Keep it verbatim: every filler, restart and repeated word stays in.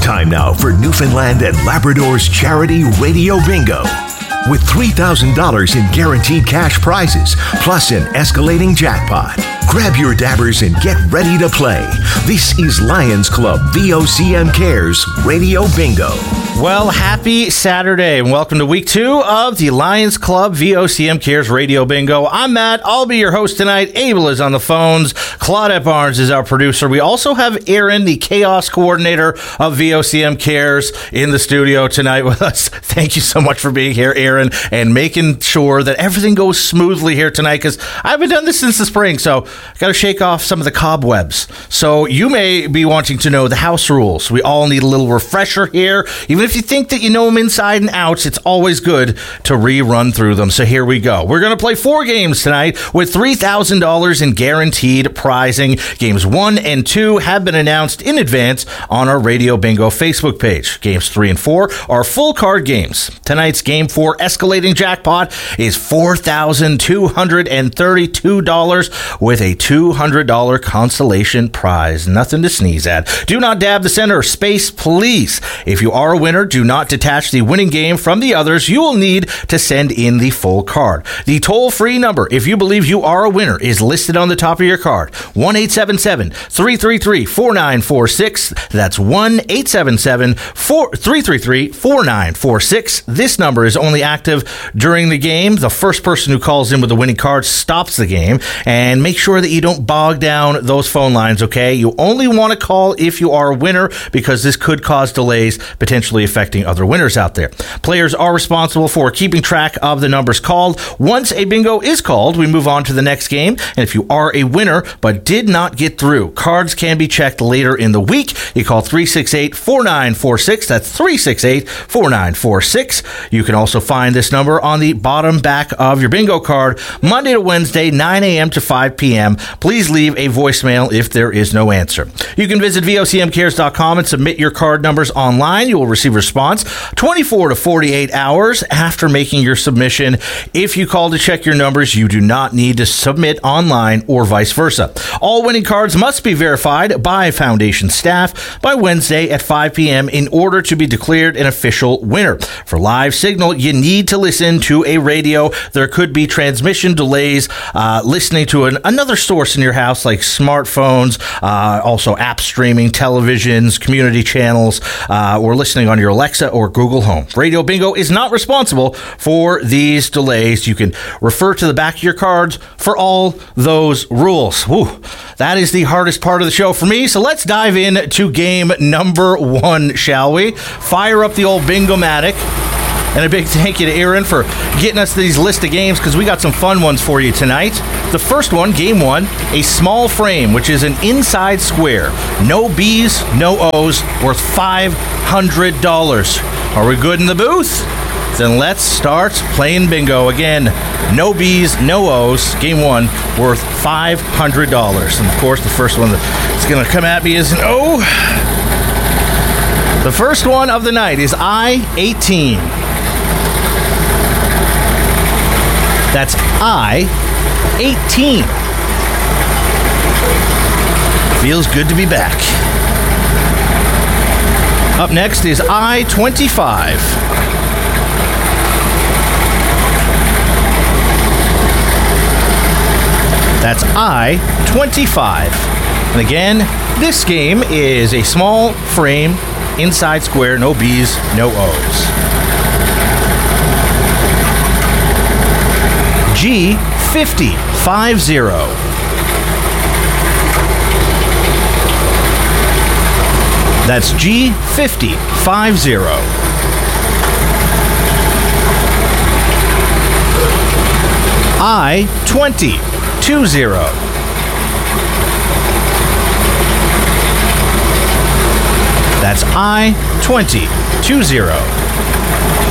Time now for Newfoundland and Labrador's Charity Radio Bingo. With three thousand dollars in guaranteed cash prizes, plus an escalating jackpot. Grab your dabbers and get ready to play. This is Lions Club V O C M Cares Radio Bingo. Well, happy Saturday and welcome to week two of the Lions Club V O C M Cares Radio Bingo. I'm Matt. I'll be your host tonight. Abel is on the phones. Claudette Barnes is our producer. We also have Aaron, the chaos coordinator of V O C M Cares, in the studio tonight with us. Thank you so much for being here, Aaron, and making sure that everything goes smoothly here tonight, because I haven't done this since the spring, so I got to shake off some of the cobwebs. So you may be wanting to know the house rules. We all need a little refresher here. Even if you think that you know them inside and out, it's always good to rerun through them. So here we go. We're going to play four games tonight with three thousand dollars in guaranteed prizing. Games one and two have been announced in advance on our Radio Bingo Facebook page. Games three and four are full card games. Tonight's game four escalating jackpot is four thousand two hundred thirty-two dollars with a two hundred dollars consolation prize. Nothing to sneeze at. Do not dab the center space, please. If you are a winner, do not detach the winning game from the others. You will need to send in the full card. The toll-free number, if you believe you are a winner, is listed on the top of your card. one eight seven seven, three three three, four nine four six. That's one eight seven seven, three three three, four nine four six. This number is only active during the game. The first person who calls in with the winning card stops the game. And make sure that you don't bog down those phone lines, okay? You only want to call if you are a winner, because this could cause delays, potentially affecting other winners out there. Players are responsible for keeping track of the numbers called. Once a bingo is called, we move on to the next game. And if you are a winner but did not get through, cards can be checked later in the week. You call three six eight, four nine four six. That's three six eight, four nine four six. You can also find this number on the bottom back of your bingo card, Monday to Wednesday, nine a.m. to five p.m. Please leave a voicemail if there is no answer. You can visit V O C M cares dot com and submit your card numbers online. You will receive a response twenty-four to forty-eight hours after making your submission. If you call to check your numbers, you do not need to submit online or vice versa. All winning cards must be verified by Foundation staff by Wednesday at five p.m. in order to be declared an official winner. For live signal, you need to listen to a radio. There could be transmission delays, uh, listening to an, another source in your house like smartphones, uh, also app streaming, televisions, community channels, uh, or listening on your Alexa or Google Home. Radio Bingo is not responsible for these delays. You can refer to the back of your cards for all those rules. Whew, that is the hardest part of the show for me. So let's dive in to game number one, shall we? Fire up the old Bingo-matic. And a big thank you to Aaron for getting us these list of games, because we got some fun ones for you tonight. The first one, game one, a small frame, which is an inside square. No B's, no O's, worth five hundred dollars. Are we good in the booth? Then let's start playing bingo again. No B's, no O's. Game one, worth five hundred dollars. And of course, the first one that's going to come at me is an O. The first one of the night is I eighteen. That's I eighteen. Feels good to be back. Up next is I twenty-five. That's I twenty-five. And again, this game is a small frame, inside square, no B's, no O's. G fifty, five zero. That's G fifty, five zero. I twenty, two zero. That's I twenty, two zero.